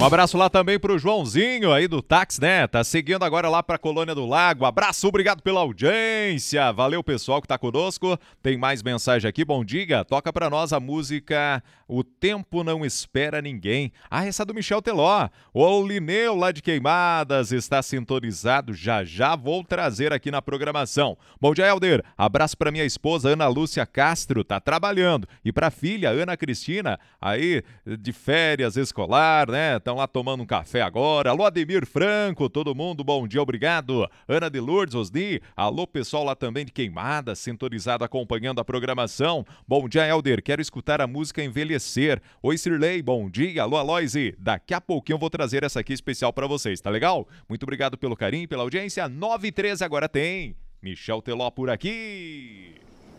Um abraço lá também pro Joãozinho aí do táxi, né? Tá seguindo agora lá pra Colônia do Lago. Abraço, obrigado pela audiência. Valeu, pessoal que tá conosco. Tem mais mensagem aqui, bom dia. Toca pra nós a música O Tempo Não Espera Ninguém. Ah, essa é do Michel Teló. O Lineu lá de Queimadas está sintonizado. Já já vou trazer aqui na programação. Bom dia, Helder. Abraço pra minha esposa Ana Lúcia Castro, tá trabalhando. E pra filha Ana Cristina, aí de férias escolar, né? Estão lá tomando um café agora. Alô, Ademir Franco, todo mundo, bom dia, obrigado. Ana de Lourdes, Osni. Alô, pessoal lá também de Queimada, sintonizado, acompanhando a programação. Bom dia, Helder. Quero escutar a música Envelhecer. Oi, Sirley, bom dia. Alô, Aloise. Daqui a pouquinho eu vou trazer essa aqui especial pra vocês, tá legal? Muito obrigado pelo carinho, pela audiência. 9h13 agora tem Michel Teló por aqui.